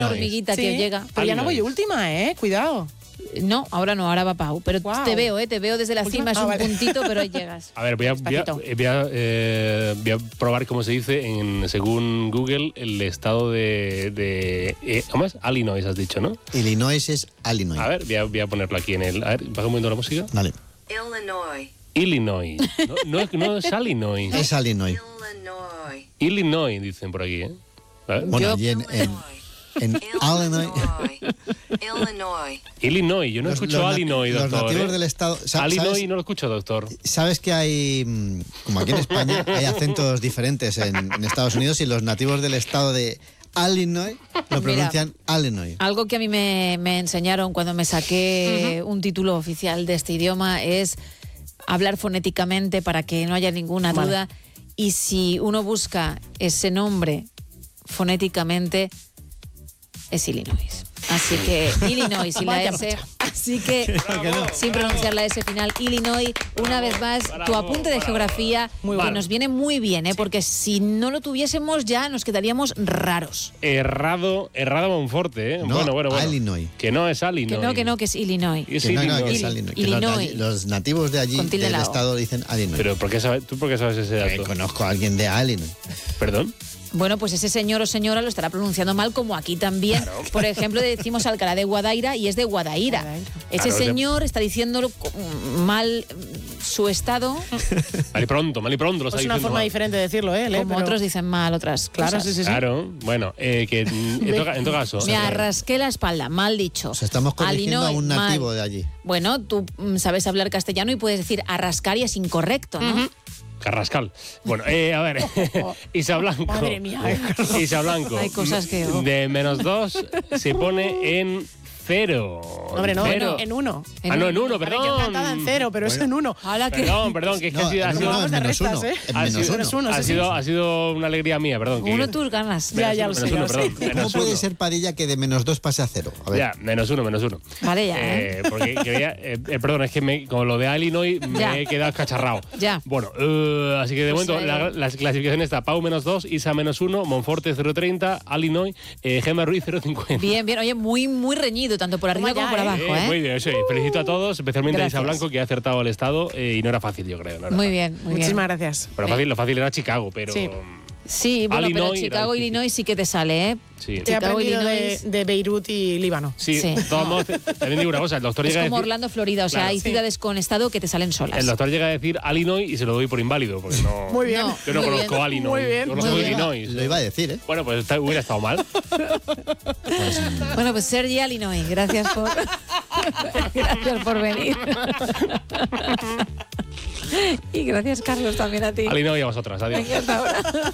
hormiguita que llega. Pero ya no voy última, Cuidado. No, ahora no, ahora va Pau. Pero te veo desde la cima, es un puntito, pero ahí llegas. A ver, voy a probar cómo se dice según Google el estado de ¿cómo es? Illinois has dicho, ¿no? Illinois es Illinois. A ver, voy a ponerlo aquí en el... A ver, baja un momento la música. Vale. Illinois. No es Illinois. Es Illinois. Illinois, dicen por aquí, A ver. Bueno, allí en Illinois, yo no escucho Illinois, doctor. Los nativos del estado... Illinois no lo escucho, doctor. ¿Sabes que hay, como aquí en España, hay acentos diferentes en Estados Unidos y los nativos del estado de Illinois lo pronuncian Illinois? Algo que a mí me enseñaron cuando me saqué un título oficial de este idioma es hablar fonéticamente para que no haya ninguna duda. Y si uno busca ese nombre fonéticamente, es Illinois. Así que Illinois y la S. Así que, sin pronunciar la S final, Illinois, una vez más, tu apunte de geografía, que nos viene muy bien, porque si no lo tuviésemos ya nos quedaríamos raros. Errado Monforte, No, bueno. Illinois. Que no es Illinois. Que no, que es Illinois. Es Que Illinois. que es Illinois. Que Illinois. los nativos de allí, del estado, dicen Illinois. Pero ¿tú por qué sabes ese dato? Conozco a alguien de Illinois. ¿Perdón? Bueno, pues ese señor o señora lo estará pronunciando mal, como aquí también. Claro. Por ejemplo, decimos Alcalá de Guadaira y es de Guadaira. Ese señor está diciéndolo mal su estado. Mal y pronto lo está diciendo. Es una forma diferente de decirlo, como otros dicen mal otras cosas. Sí. Claro, bueno, que en todo caso... Me arrasqué la espalda, mal dicho. O sea, estamos corrigiendo a un nativo de allí. Bueno, tú sabes hablar castellano y puedes decir arrascar y es incorrecto, ¿no? Carrascal. Bueno, a ver, Isa Blanco. Madre mía. Isa Blanco. Hay cosas que... De -2 se pone en 0. Hombre, no, en 1. No, en 1, perdón. Yo encantada en 0, pero es en 1. Perdón, que es que ha sido... Vamos de restas, Ha sido una alegría mía, perdón. Uno tus ganas. Ya lo sé. ¿Cómo puede ser, Padilla, que de -2 pase a 0? A ver. Ya, -1. Vale, ya, Porque perdón, es que con lo de Illinois me he quedado escacharrado. Ya. Bueno, así que de momento la clasificación está Pau -2, Isa -1, Monforte 0,30, Illinois, Gemma Ruiz 0,50. Bien. Oye, muy reñido, tanto por arriba como por abajo, Muy bien, sí. Felicito a todos, especialmente a Isa Blanco, que ha acertado el estado y no era fácil, yo creo. Muy bien. Muchísimas gracias. Pero lo fácil era Chicago, pero... Sí, bueno, pero Chicago, Illinois sí que te sale, Sí. Te he aprendido de Beirut y Líbano. Sí. De todos modos, también digo una cosa, el doctor es llega como a decir... Orlando, Florida, o sea, hay ciudades con estado que te salen solas. El doctor llega a decir Illinois y se lo doy por inválido, porque no... Muy bien. Yo no conozco Illinois. Muy bien. Yo conozco Illinois. Lo iba a decir, Bueno, pues hubiera estado mal. Bueno, pues Sergi Illinois, gracias por venir. Y gracias, Carlos, también a ti. Illinois y a vosotras. Adiós. Hasta ahora.